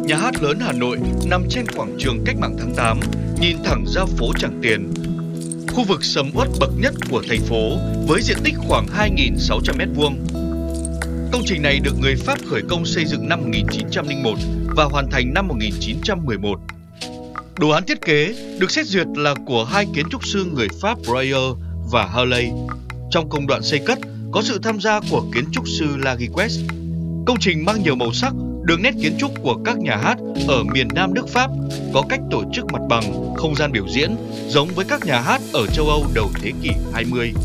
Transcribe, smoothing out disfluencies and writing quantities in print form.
Nhà hát lớn Hà Nội nằm trên quảng trường Cách mạng tháng 8, nhìn thẳng ra phố Tràng Tiền. Khu vực sầm uất bậc nhất của thành phố với diện tích khoảng 2.600 m². Công trình này được người Pháp khởi công xây dựng năm 1901 và hoàn thành năm 1911. Đồ án thiết kế được xét duyệt là của hai kiến trúc sư người Pháp Breyer và Halley. Trong công đoạn xây cất có sự tham gia của kiến trúc sư Laguies. Công trình mang nhiều màu sắc, đường nét kiến trúc của các nhà hát ở miền Nam nước Pháp có cách tổ chức mặt bằng, không gian biểu diễn giống với các nhà hát ở châu Âu đầu thế kỷ 20.